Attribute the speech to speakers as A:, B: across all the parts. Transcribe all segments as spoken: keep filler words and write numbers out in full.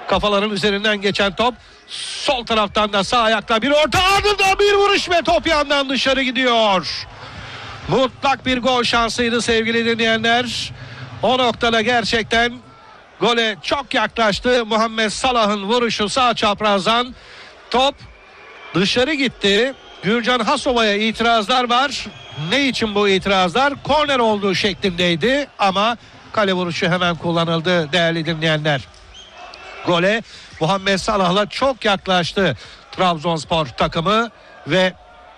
A: Kafaların üzerinden geçen top. Sol taraftan da sağ ayakla bir orta, ardından bir vuruş ve top yandan dışarı gidiyor. Mutlak bir gol şansıydı sevgili dinleyenler. O noktada gerçekten gole çok yaklaştı. Muhammed Salah'ın vuruşu sağ çaprazdan, top dışarı gitti. Gürcan Hasova'ya itirazlar var. Ne için bu itirazlar? Korner olduğu şeklindeydi ama kale vuruşu hemen kullanıldı değerli dinleyenler. Gole Muhammed Salah'la çok yaklaştı Trabzonspor takımı ve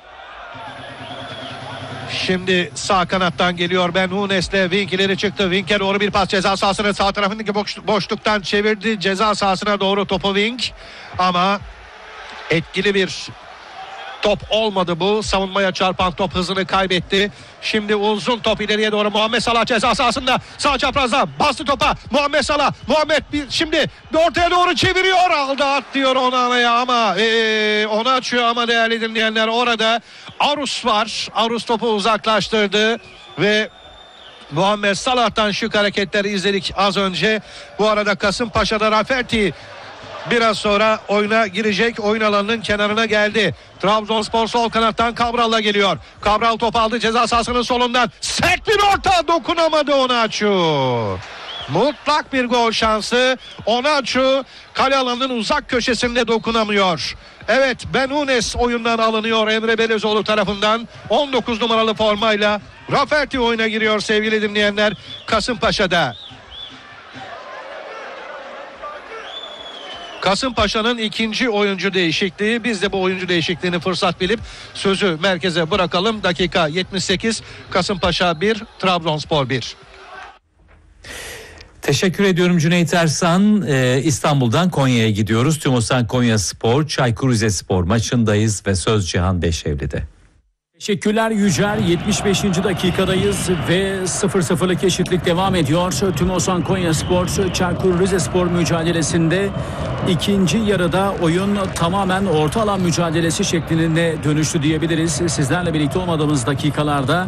A: şimdi sağ kanattan geliyor Ben Hunes'le Wink ileri çıktı. Wink'e doğru bir pas, ceza sahasının sağ tarafındaki boş, boşluktan çevirdi. Ceza sahasına doğru topu Wink ama etkili bir top olmadı bu. Savunmaya çarpan top hızını kaybetti. Şimdi uzun top ileriye doğru. Muhammed Salah ceza sahasında. Sağ çaprazda bastı topa. Muhammed Salah. Muhammed bir, şimdi ortaya doğru çeviriyor. Aldı, at diyor Onana'ya ama ee, onu açıyor ama değerli dinleyenler orada Arus var. Arus topu uzaklaştırdı ve Muhammed Salah'tan şık hareketleri izledik az önce. Bu arada Kasımpaşa'da Rafferty biraz sonra oyuna girecek. Oyun alanının kenarına geldi. Trabzonspor sol kanattan Cabral'la geliyor. Cabral top aldı ceza sahasının solundan. Sert bir orta, dokunamadı Onaçu. Mutlak bir gol şansı. Onaçu kale alanının uzak köşesinde dokunamıyor. Evet, Ben Hunes oyundan alınıyor Emre Belezoğlu tarafından. on dokuz numaralı formayla Rafferty oyuna giriyor sevgili dinleyenler Kasımpaşa'da. Kasımpaşa'nın ikinci oyuncu değişikliği. Biz de bu oyuncu değişikliğini fırsat bilip sözü merkeze bırakalım. Dakika yetmiş sekiz, Kasımpaşa bir, Trabzonspor bir.
B: Teşekkür ediyorum Cüneyt Ersan. Ee, İstanbul'dan Konya'ya gidiyoruz. Tümosan Konyaspor, Çaykur Rizespor maçındayız ve söz Cihan Beşevli'de.
C: Teşekkürler Yücel. yetmiş beşinci dakikadayız ve sıfır sıfırlık eşitlik devam ediyor. Tümosan Konyaspor, Çaykur Rizespor mücadelesinde ikinci yarıda oyun tamamen orta alan mücadelesi şeklinde dönüştü diyebiliriz. Sizlerle birlikte olmadığımız dakikalarda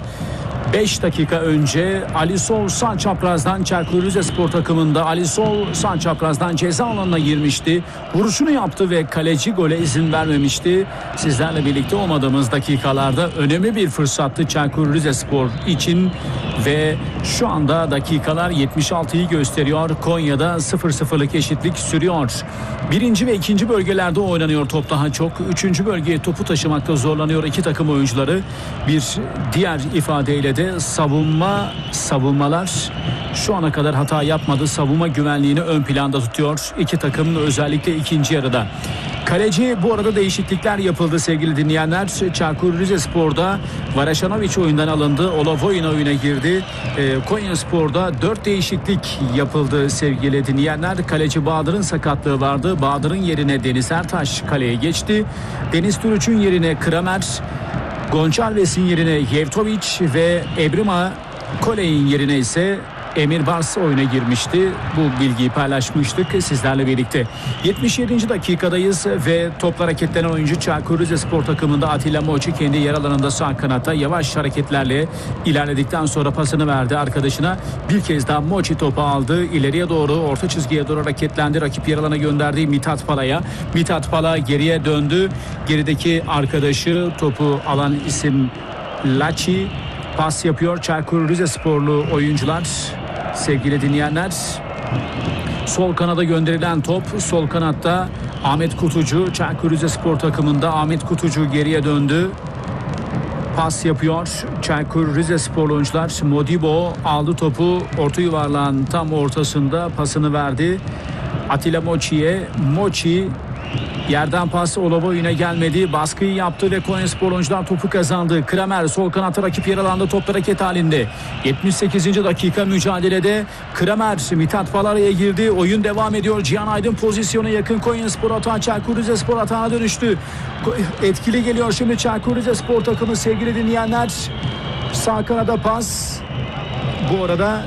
C: beş dakika önce Ali Sol sağ çaprazdan Çaykur Rizespor takımında Ali Sol sağ çaprazdan ceza alanına girmişti. Vuruşunu yaptı ve kaleci gole izin vermemişti. Sizlerle birlikte olmadığımız dakikalarda önemli bir fırsattı Çaykur Rizespor için ve şu anda dakikalar yetmiş altıyı gösteriyor. Konya'da sıfır sıfırlık eşitlik sürüyor. Birinci ve ikinci bölgelerde oynanıyor top daha çok. Üçüncü bölgeye topu taşımakta zorlanıyor iki takım oyuncuları. Bir diğer ifadeyle de savunma savunmalar şu ana kadar hata yapmadı. Savunma güvenliğini ön planda tutuyor iki takımın özellikle ikinci yarıda. Kaleci bu arada değişiklikler yapıldı sevgili dinleyenler. Çaykur Rizespor'da Varaşanoviç oyundan alındı. Olavoy'un oyuna girdi. E, Konyaspor'da dört değişiklik yapıldı sevgili dinleyenler. Kaleci Bahadır'ın sakatlığı vardı. Bahadır'ın yerine Deniz Ertaş kaleye geçti. Deniz Türüç'ün yerine Kramer, Gonçalves'in yerine Yevtoviç ve Ebrima Koley'in yerine ise Emir Bars oyuna girmişti. Bu bilgiyi paylaşmıştık sizlerle birlikte. yetmiş yedinci dakikadayız ve topla hareketlenen oyuncu Çaykur Rizespor takımında Atilla Moçi kendi yer alanında sağ kanatta yavaş hareketlerle ilerledikten sonra pasını verdi arkadaşına. Bir kez daha Moçi topu aldı. İleriye doğru orta çizgiye doğru hareketlendi. Rakip yer alana gönderdiği Mithat Pala'ya. Mithat Pala geriye döndü. Gerideki arkadaşı topu alan isim Laçi pas yapıyor. Çaykur Rizesporlu oyuncular sevgili dinleyenler. Sol kanada gönderilen top. Sol kanatta Ahmet Kutucu Çaykur Rizespor takımında. Ahmet Kutucu geriye döndü. Pas yapıyor Çaykur Rizesporlu oyuncular. Modibo aldı topu. Orta yuvarlağın tam ortasında pasını verdi Atilla Moçi'ye. Moçi yerden pas Olavoy'una gelmedi. Baskıyı yaptı ve Konyaspor oyuncular topu kazandı. Kramer sol kanatta rakip yer alanda top hareket halinde. yetmiş sekizinci dakika mücadelede Kramer Mithat Palara'ya girdi. Oyun devam ediyor. Cihan Aydın pozisyona yakın. Konyaspor atağı Çaykur Rizespor atağına dönüştü. Etkili geliyor şimdi Çaykur Rizespor takımı sevgili dinleyenler. Sağ kanada pas. Bu arada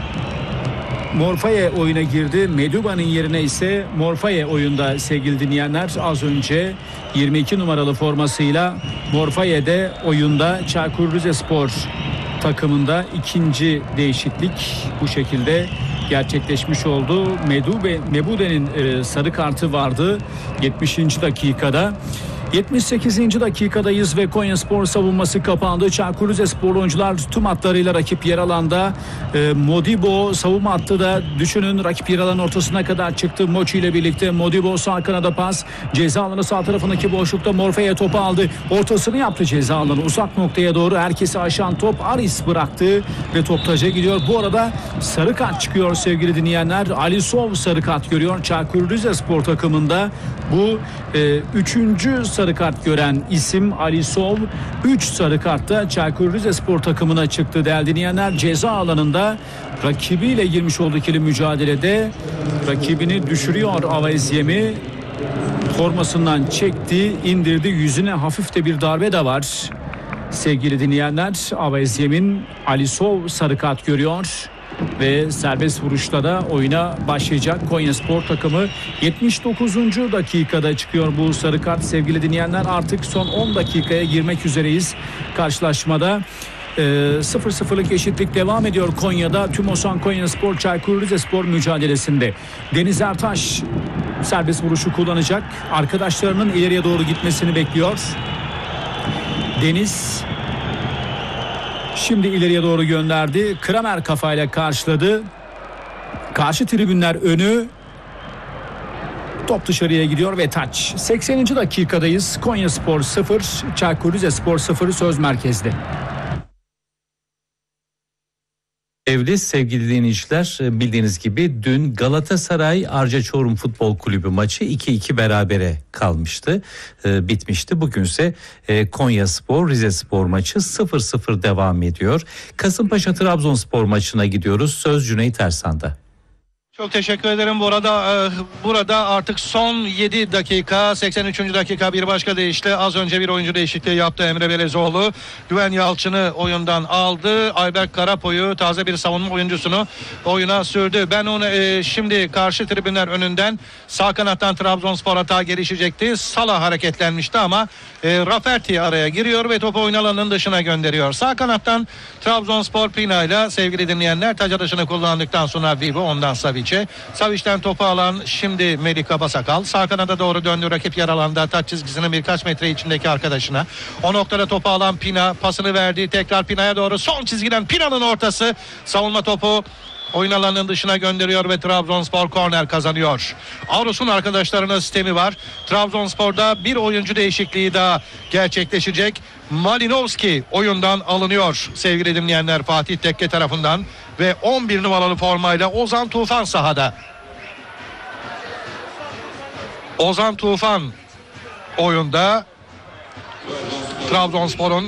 C: Morfaye oyuna girdi. Meduba'nın yerine ise Morfaye oyunda sevgili dinleyenler. Az önce yirmi iki numaralı formasıyla Morfaye de oyunda Çaykur Rizespor takımında ikinci değişiklik bu şekilde gerçekleşmiş oldu. Medube, Mebude'nin e, sarı kartı vardı yetmişinci dakikada. yetmiş sekizinci dakikadayız ve Konyaspor savunması kapandı. Çaykur Rizespor oyuncular tüm hatlarıyla rakip yer alanda. E, Modibo savunma hattı da düşünün rakip yer alanın ortasına kadar çıktı. Mochi ile birlikte Modibo sağ kanada pas. Ceza alanı sağ tarafındaki boşlukta Morfe'ye topu aldı. Ortasını yaptı ceza alanı. Uzak noktaya doğru herkesi aşan top Aris bıraktı ve top taca gidiyor. Bu arada sarı kart çıkıyor sevgili dinleyenler. Alisov sarı kart görüyor. Çaykur Rizespor takımında bu e, üçüncü sarı kart gören isim Alisov. üç sarı kartta Çaykur Rizespor takımına çıktı değerli dinleyenler. Ceza alanında rakibiyle girmiş olduğu ikili mücadelede rakibini düşürüyor Avazyem'i. Formasından çekti, indirdi. Yüzüne hafif de bir darbe de var. Sevgili dinleyenler, Avazyem'in Alisov sarı kart görüyor. Ve serbest vuruşta da oyuna başlayacak Konyaspor takımı. yetmiş dokuzuncu dakikada çıkıyor bu sarı kart sevgili dinleyenler. Artık son on dakikaya girmek üzereyiz karşılaşmada. sıfır sıfırlık eşitlik devam ediyor Konya'da. Tümosan Konyaspor Çaykur Rizespor mücadelesinde. Deniz Ertaş serbest vuruşu kullanacak. Arkadaşlarının ileriye doğru gitmesini bekliyor. Deniz şimdi ileriye doğru gönderdi. Kramer kafayla karşıladı. Karşı tribünler önü. Top dışarıya gidiyor ve taç. sekseninci dakikadayız. Konyaspor sıfır, Çaykur Rizespor sıfır söz merkezde.
B: Evli sevgili dinleyiciler, bildiğiniz gibi dün Galatasaray Arca Çorum Futbol Kulübü maçı iki iki berabere kalmıştı, e, bitmişti. Bugünse e, Konyaspor Rizespor maçı sıfır sıfır devam ediyor. Kasımpaşa Trabzonspor maçına gidiyoruz. Söz Cüneyt Ersan'da.
A: Çok teşekkür ederim. Burada burada artık son yedi dakika, seksen üçüncü dakika bir başka deyişle az önce bir oyuncu değişikliği yaptı Emre Belezoğlu. Güven Yalçın'ı oyundan aldı. Ayberk Karapoy'u, taze bir savunma oyuncusunu oyuna sürdü. Ben onu e, şimdi karşı tribünler önünden sağ kanattan Trabzonspor hata gelişecekti. Salah hareketlenmişti ama e, Rafferty araya giriyor ve topu oyun alanının dışına gönderiyor. Sağ kanattan Trabzonspor Pina ile sevgili dinleyenler taca dışını kullandıktan sonra Vivo, ondan Savic. Savic'ten topu alan şimdi Melih Kabasakal. Sağ kanada doğru döndü, rakip yer alanda taç çizgisinin birkaç metre içindeki arkadaşına. O noktada topu alan Pina pasını verdi. Tekrar Pina'ya doğru son çizgiden Pina'nın ortası. Savunma topu oyun alanının dışına gönderiyor ve Trabzonspor korner kazanıyor. Avrus'un arkadaşlarına sistemi var. Trabzonspor'da bir oyuncu değişikliği daha gerçekleşecek. Malinovski oyundan alınıyor sevgili dinleyenler Fatih Tekke tarafından ve on bir numaralı formayla Ozan Tufan sahada. Ozan Tufan oyunda. Trabzonspor'un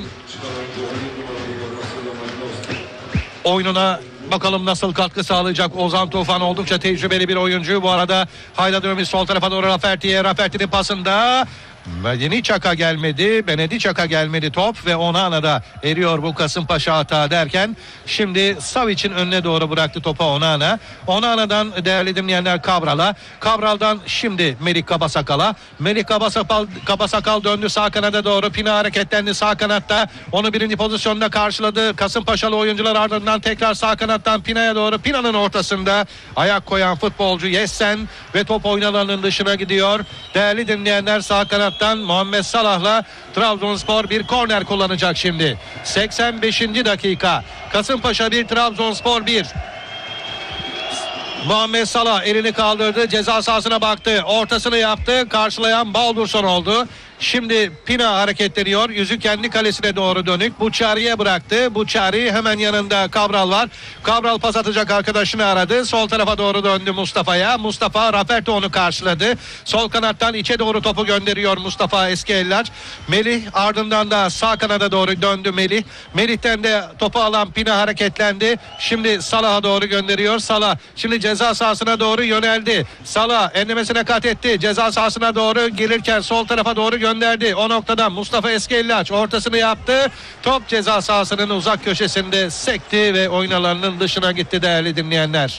A: oyununa bakalım nasıl katkı sağlayacak Ozan Tufan, oldukça tecrübeli bir oyuncu. Bu arada Hayla sol tarafa doğru Rafferty'ye, Rafferty'nin pasında Benedicaka gelmedi. Benedicaka gelmedi top ve Onana'da eriyor bu Kasımpaşa hata derken şimdi Savic'in önüne doğru bıraktı topu Onana. Onana'dan değerli dinleyenler Kabral'a. Kabral'dan şimdi Melih Kabasakal'a. Melih Kabasakal, Kabasakal döndü sağ kanada doğru. Pina hareketlendi sağ kanatta. Onu birinci pozisyonda karşıladı. Kasımpaşalı oyuncular ardından tekrar sağ kanattan Pina'ya doğru. Pina'nın ortasında ayak koyan futbolcu Yessen ve top oyun alanının dışına gidiyor. Değerli dinleyenler sağ kanat Muhammed Salah'la Trabzonspor bir korner kullanacak şimdi. seksen beşinci dakika. Kasımpaşa bir, Trabzonspor bir. Muhammed Salah elini kaldırdı, ceza sahasına baktı, ortasını yaptı, karşılayan Baldurson oldu. Şimdi Pina hareketleniyor, yüzü kendi kalesine doğru dönük. Buçari'ye bıraktı. Buçari hemen yanında Cabral var. Cabral pas atacak arkadaşını aradı. Sol tarafa doğru döndü Mustafa'ya. Mustafa, Rafferty onu karşıladı. Sol kanattan içe doğru topu gönderiyor Mustafa eski eller. Melih ardından da sağ kanada doğru döndü Melih. Melih'ten de topu alan Pina hareketlendi. Şimdi Salah'a doğru gönderiyor. Salah şimdi ceza sahasına doğru yöneldi. Salah enlemesine kat etti. Ceza sahasına doğru gelirken sol tarafa doğru gönderdi. O noktadan Mustafa Eskellaç ortasını yaptı. Top ceza sahasının uzak köşesinde sekti ve oyun alanının dışına gitti değerli dinleyenler.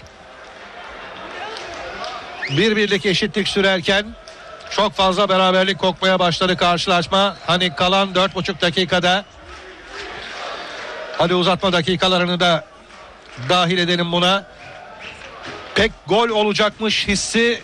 A: Bir birlik eşitlik sürerken çok fazla beraberlik kokmaya başladı karşılaşma. Hani kalan dört buçuk dakikada, hadi uzatma dakikalarını da dahil edelim buna. pek gol olacakmış hissi